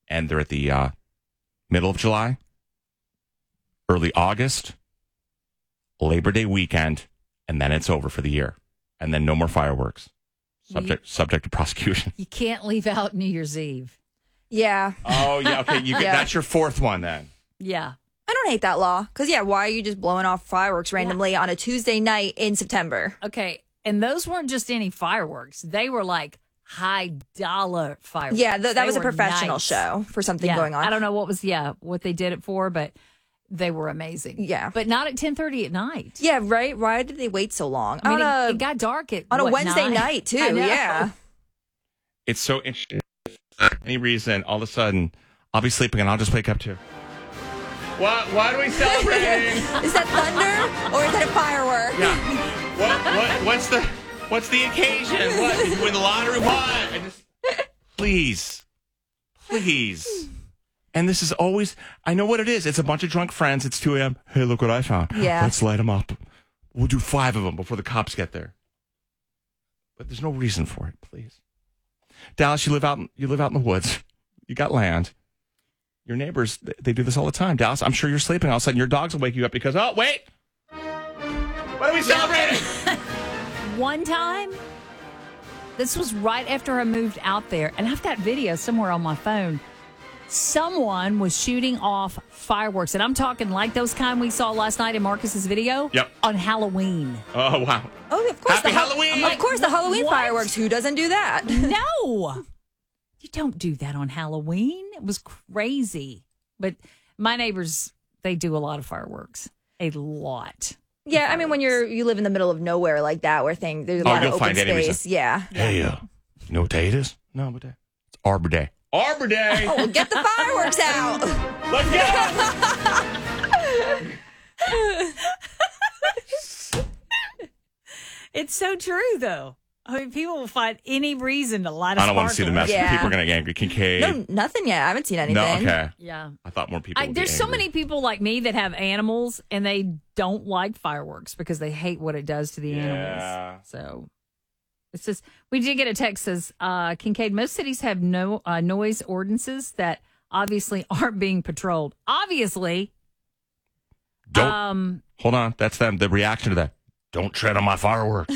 and they're at the middle of July, early August, Labor Day weekend, and then it's over for the year. And then no more fireworks. Subject to prosecution. You can't leave out New Year's Eve. Yeah. Oh, yeah. Okay. That's your fourth one then. Yeah. I don't hate that law. Because, why are you just blowing off fireworks randomly on a Tuesday night in September? Okay. And those weren't just any fireworks. They were like high dollar fireworks. Yeah, that was a professional show for something going on. I don't know what they did it for, but they were amazing. Yeah. But not at 10:30 at night. Yeah, right? Why did they wait so long? I mean, it got dark on a Wednesday night, too. Yeah. It's so interesting. For any reason, all of a sudden, I'll be sleeping and I'll just wake up too. What are we celebrating? Is that thunder or is that a firework? Yeah. What's the occasion? What? Did you win the lottery? What? Please. And this is always, I know what it is. It's a bunch of drunk friends. It's 2 a.m. Hey, look what I found. Yeah. Let's light them up. We'll do 5 of them before the cops get there. But there's no reason for it, please. Dallas, you live out in the woods. You got land. Your neighbors, they do this all the time. Dallas, I'm sure you're sleeping. All of a sudden, your dogs will wake you up because, oh, wait. What are we celebrating? One time, this was right after I moved out there, and I've got video somewhere on my phone. Someone was shooting off fireworks, and I'm talking like those kind we saw last night in Marcus's video. Yep. On Halloween. Oh, wow. Oh, of course. Happy Halloween. Of course, the Halloween fireworks. Who doesn't do that? No. You don't do that on Halloween. It was crazy. But my neighbors, they do a lot of fireworks. A lot. Yeah, I mean, when you live in the middle of nowhere like that, where there's a lot of open space. Yeah. Hey, you know what day it is? No, what day? It's Arbor Day. Arbor Day. Oh, well, get the fireworks out. Let's go. It's so true, though. I mean, people will find any reason to light a sparkler. I don't want to see the mess. Yeah. People are going to get angry. Kincaid. No, nothing yet. I haven't seen anything. No, okay. Yeah. I thought more people would There's be so angry. many people like me that have animals, and they don't like fireworks because they hate what it does to the animals. So it's just, we did get a text that says, Kincaid, most cities have no noise ordinances that obviously aren't being patrolled. Obviously. Don't. Hold on. That's them. The reaction to that. Don't tread on my fireworks.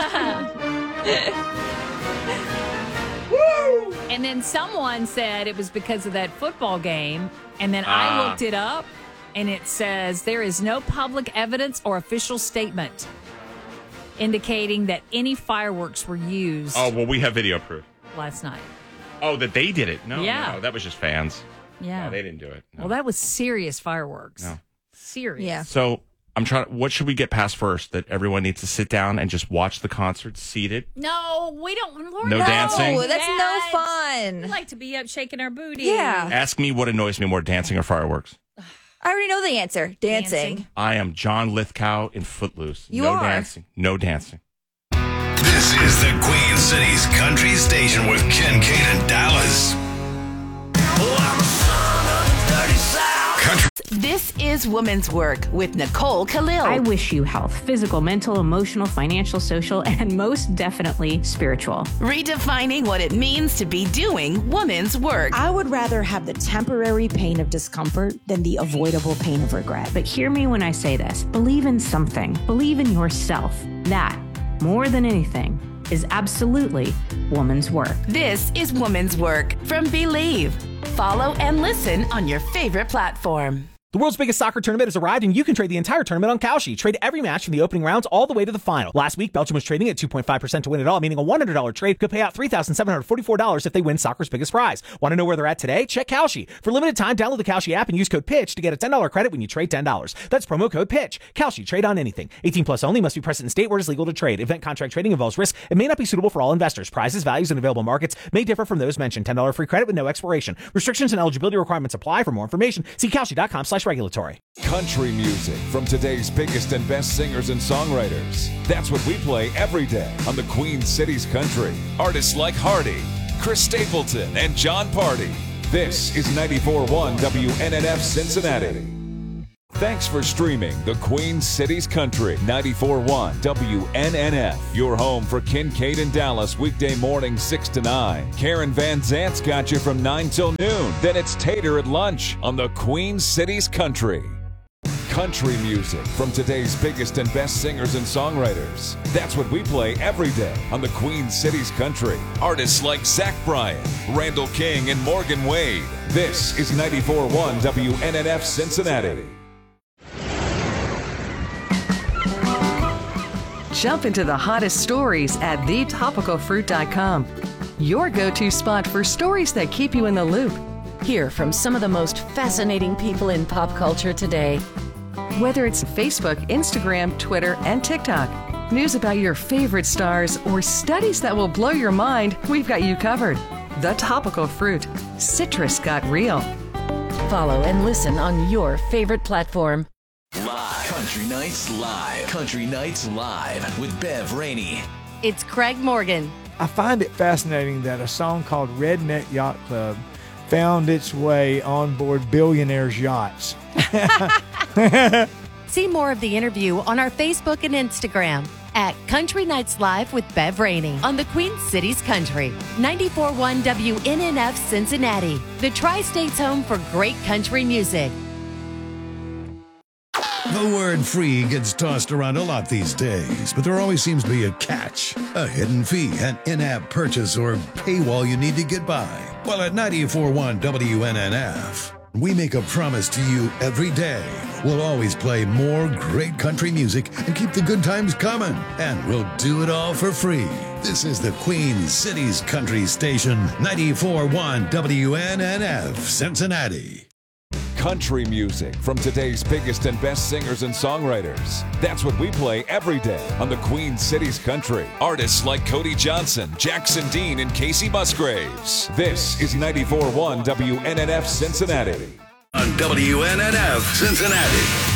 And then someone said it was because of that football game. And then I looked it up, and it says there is no public evidence or official statement indicating that any fireworks were used. Oh, well, we have video proof. Last night. Oh, that they did it. No, Yeah. no, that was just fans. Yeah. No, they didn't do it. No. Well, that was serious fireworks. No. Serious. Yeah. So I'm trying. What should we get past first? That everyone needs to sit down and just watch the concert seated? No, we don't. Lord, No dancing? Oh, that's no Yes. fun. We like to be up shaking our booty. Yeah. Ask me what annoys me more, dancing or fireworks. I already know the answer. Dancing. I am John Lithgow in Footloose. You no are. dancing. No dancing. This is the Queen City's country station with Kincaid and Dallas. Country. This is Woman's Work with Nicole Khalil. I wish you health, physical, mental, emotional, financial, social, and most definitely spiritual. Redefining what it means to be doing woman's work. I would rather have the temporary pain of discomfort than the avoidable pain of regret. But hear me when I say this. Believe in something. Believe in yourself. That, more than anything, is absolutely woman's work. This is Woman's Work from Believe. Follow and listen on your favorite platform. The world's biggest soccer tournament has arrived, and you can trade the entire tournament on Kalshi. Trade every match from the opening rounds all the way to the final. Last week, Belgium was trading at 2.5% to win it all, meaning a $100 trade could pay out $3,744 if they win soccer's biggest prize. Want to know where they're at today? Check Kalshi. For a limited time, download the Kalshi app and use code PITCH to get a $10 credit when you trade $10. That's promo code PITCH. Kalshi. Trade on anything. 18 plus only. Must be present in state where it is legal to trade. Event contract trading involves risk and may not be suitable for all investors. Prizes, values, and available markets may differ from those mentioned. $10 free credit with no expiration. Restrictions and eligibility requirements apply. For more information, see Kalshi.com/regulatory. Country music from today's biggest and best singers and songwriters. That's what we play every day on the Queen City's Country. Artists like Hardy, Chris Stapleton, and John Party. This is 94.1 WNNF Cincinnati. Thanks for streaming the Queen Cities Country 94.1 WNNF. Your home for Kincaid and Dallas weekday morning 6 to 9. Karen Van Zant's got you from 9 till noon. Then it's Tater at lunch on the Queen Cities Country. Country music from today's biggest and best singers and songwriters. That's what we play every day on the Queen Cities Country. Artists like Zach Bryan, Randall King, and Morgan Wade. This is 94.1 WNNF Cincinnati. Jump into the hottest stories at thetopicalfruit.com. Your go-to spot for stories that keep you in the loop. Hear from some of the most fascinating people in pop culture today. Whether it's Facebook, Instagram, Twitter, and TikTok, news about your favorite stars, or studies that will blow your mind, we've got you covered. The Topical Fruit. Citrus got real. Follow and listen on your favorite platform. Live. Country Nights Live. Country Nights Live with Bev Rainey. It's Craig Morgan. I find it fascinating that a song called Redneck Yacht Club found its way on board billionaires' yachts. See more of the interview on our Facebook and Instagram at Country Nights Live with Bev Rainey on the Queen Cities Country. 94.1 WNNF Cincinnati, the Tri-State's home for great country music. The word free gets tossed around a lot these days, but there always seems to be a catch. A hidden fee, an in-app purchase, or paywall you need to get by. Well, at 94.1 WNNF, we make a promise to you every day. We'll always play more great country music and keep the good times coming. And we'll do it all for free. This is the Queen Cities Country Station, 94.1 WNNF, Cincinnati. Country music from today's biggest and best singers and songwriters. That's what we play every day on the Queen Cities Country. Artists like Cody Johnson, Jackson Dean, and Casey Musgraves. This is 94.1 WNNF Cincinnati. On WNNF Cincinnati.